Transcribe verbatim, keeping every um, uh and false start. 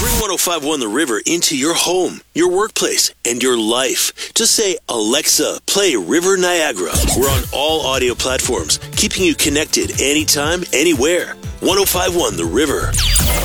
Bring one oh five point one The River into your home, your workplace, and your life. Just say, Alexa, play River Niagara. We're on all audio platforms, keeping you connected anytime, anywhere. one oh five point one The River.